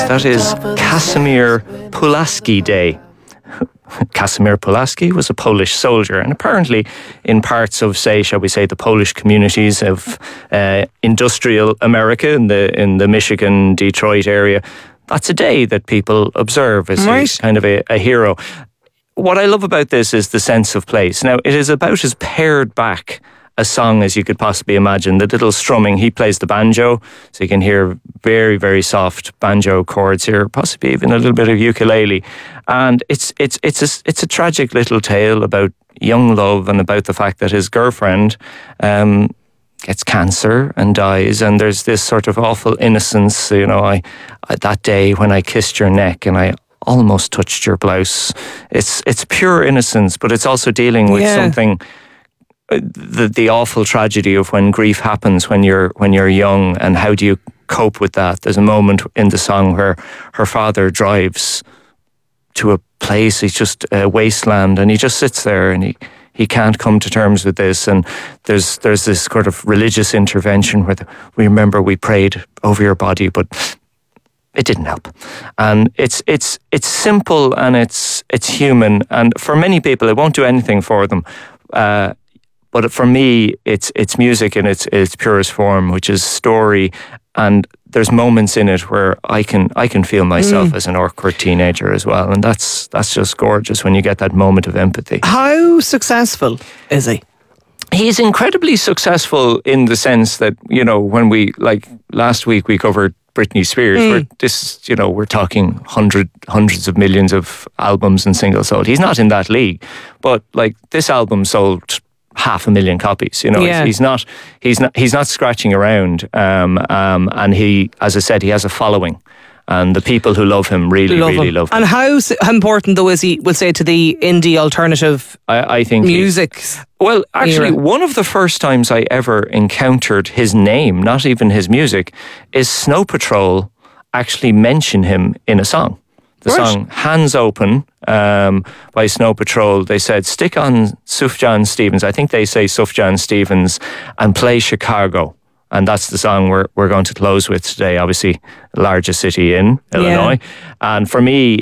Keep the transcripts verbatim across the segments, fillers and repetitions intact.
That is Casimir Pulaski Day. Casimir Pulaski was a Polish soldier, and apparently in parts of, say, shall we say, the Polish communities of uh, industrial America, in the in the Michigan, Detroit area, that's a day that people observe as right. a, kind of a, a hero. What I love about this is the sense of place. Now, it is about as pared back a song as you could possibly imagine. The little strumming, he plays the banjo, so you can hear very, very soft banjo chords here, possibly even a little bit of ukulele. And it's it's it's a, it's a tragic little tale about young love and about the fact that his girlfriend um, gets cancer and dies, and there's this sort of awful innocence. You know, I, I that day when I kissed your neck and I almost touched your blouse. It's it's pure innocence, but it's also dealing with yeah. something. The the awful tragedy of when grief happens when you're when you're young, and how do you cope with that? There's a moment in the song where her father drives to a place, he's just a wasteland, and he just sits there and he, he can't come to terms with this. And there's there's this sort of religious intervention where the, we remember we prayed over your body, but it didn't help. And it's it's it's simple and it's it's human, and for many people it won't do anything for them. Uh, But for me, it's it's music in its its purest form, which is story, and there's moments in it where I can I can feel myself mm. as an awkward teenager as well, and that's that's just gorgeous when you get that moment of empathy. How successful is he? He's incredibly successful in the sense that, you know, when we, like last week we covered Britney Spears, mm. where this, you know, we're talking hundred, hundreds of millions of albums and singles sold. He's not in that league, but like this album sold half a million copies. You know, yeah. he's, he's not, he's not, he's not scratching around. Um, um, and he, as I said, he has a following, and the people who love him really, love really him. love him. And how, how important though is he, we'll say, to the indie alternative I, I think music? He, well, actually, era. One of the first times I ever encountered his name, not even his music, is Snow Patrol actually mention him in a song. The right. song Hands Open um, by Snow Patrol. They said, stick on Sufjan Stevens. I think they say Sufjan Stevens, and play Chicago. And that's the song we're we're going to close with today. Obviously, the largest city in Illinois. Yeah. And for me,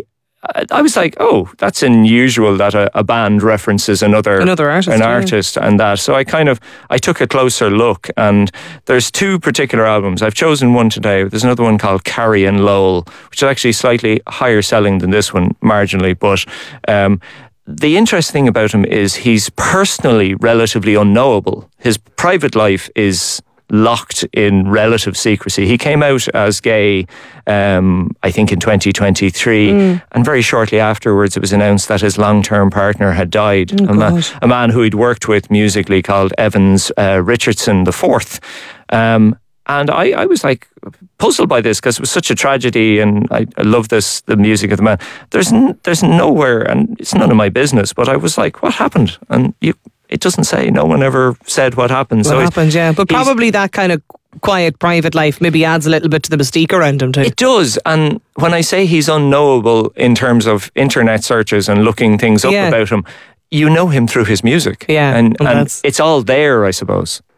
I was like, oh, that's unusual that a, a band references another another artist, an yeah. artist, and that. So I kind of I took a closer look, and there's two particular albums. I've chosen one today. There's another one called Carrie and Lowell, which is actually slightly higher selling than this one, marginally. But um, the interesting thing about him is he's personally relatively unknowable. His private life is locked in relative secrecy. He came out as gay, um, I think in twenty twenty-three, mm. and very shortly afterwards it was announced that his long-term partner had died. Oh, a, man, a man who he'd worked with musically called Evans uh, Richardson the Fourth. Um, and I, I was like puzzled by this because it was such a tragedy, and I, I love this, the music of the man. There's n- there's nowhere, and it's none of my business, but I was like, what happened? And you It doesn't say. No one ever said what happened. What so happened, yeah. But probably that kind of quiet, private life maybe adds a little bit to the mystique around him too. It does. And when I say he's unknowable in terms of internet searches and looking things up yeah. about him, you know him through his music. Yeah. And, well, and it's all there, I suppose.